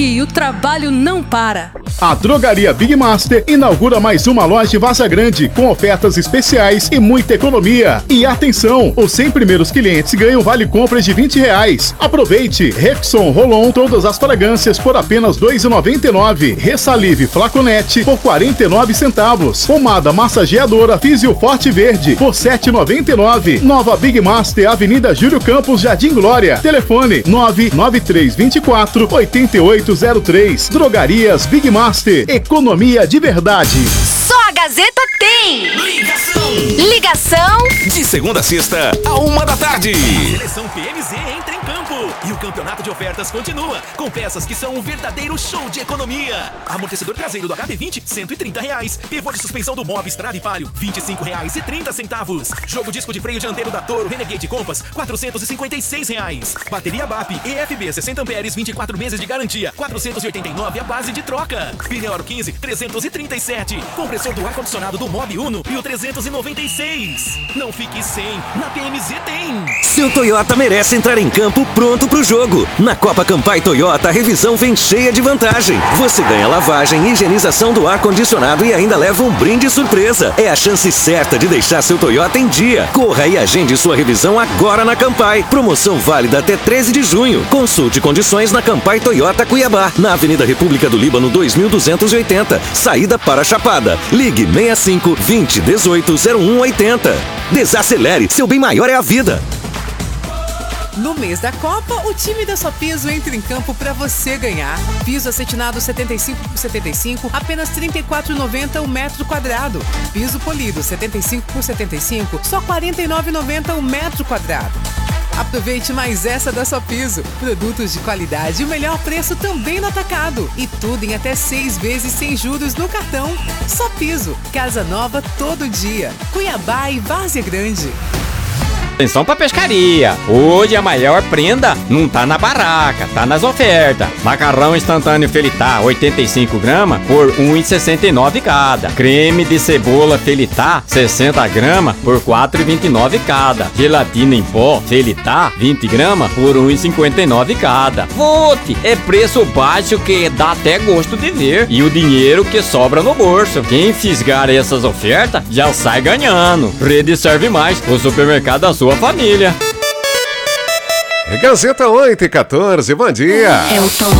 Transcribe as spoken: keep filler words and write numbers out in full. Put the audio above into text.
aqui o trabalho não para. A Drogaria Big Master inaugura mais uma loja em Várzea Grande, com ofertas especiais e muita economia. E atenção, os cem primeiros clientes ganham vale compras de vinte reais. Aproveite! Rexon Rolon, todas as fragrâncias por apenas dois reais e noventa e nove centavos. Ressalive Flaconete por quarenta e nove centavos. Pomada massageadora Físio Forte Verde por sete reais e noventa e nove centavos. Nova Big Master, Avenida Júlio Campos, Jardim Glória. Telefone nove nove três dois quatro oito oito zero três. Drogarias Big Master. Economia de verdade. Só a Gazeta tem. Ligação. Ligação. De segunda a sexta, a uma da tarde. A seleção P M Z entra em campo e o campeonato de ofertas continua, com peças que são um verdadeiro show de economia. Amortecedor traseiro do H B vinte, cento e trinta reais. Pivô de suspensão do Mob Strada e Palio, vinte e cinco reais e trinta centavos. Jogo disco de freio dianteiro da Toro Renegade Compass, quatrocentos e cinquenta e seis reais. Bateria B A P E F B sessenta amperes, vinte e quatro meses de garantia, quatrocentos e oitenta e nove a base de troca. Pneu Aro quinze, trezentos e trinta e sete. Compressor do ar-condicionado do Mob Uno e o trezentos e noventa e seis. Não fique sem, na P M Z tem. Seu Toyota merece entrar em campo pronto pro jogo. Na Copa Campai Toyota, a revisão vem cheia de vantagem. Você ganha lavagem, higienização do ar-condicionado e ainda leva um brinde surpresa. É a chance certa de deixar seu Toyota em dia. Corra e agende sua revisão agora na Campai. Promoção válida até treze de junho. Consulte condições na Campai Toyota Cuiabá, na Avenida República do Líbano dois mil duzentos e oitenta, saída para Chapada. Ligue seis cinco, vinte, dezoito, zero um, oitenta. Desacelere, seu bem maior é a vida. No mês da Copa, o time da Só Piso entra em campo para você ganhar. Piso acetinado setenta e cinco por setenta e cinco, apenas trinta e quatro reais e noventa centavos o metro quadrado. Piso polido setenta e cinco por setenta e cinco, só quarenta e nove reais e noventa centavos o metro quadrado. Aproveite mais essa da Só Piso. Produtos de qualidade e o melhor preço também no atacado. E tudo em até seis vezes sem juros no cartão. Só Piso. Casa nova todo dia. Cuiabá e Várzea Grande. Atenção pra pescaria. Hoje a maior prenda não tá na barraca, tá nas ofertas. Macarrão instantâneo Felitá, oitenta e cinco gramas por um real e sessenta e nove cada. Creme de cebola Felitá, sessenta gramas por quatro reais e vinte e nove cada. Gelatina em pó Felitá, vinte gramas por um real e cinquenta e nove cada. Vote! É preço baixo que dá até gosto de ver. E o dinheiro que sobra no bolso. Quem fisgar essas ofertas já sai ganhando. Rede Serve Mais, o supermercado da sua família. Gazeta oito e quatorze, bom dia. Eu tô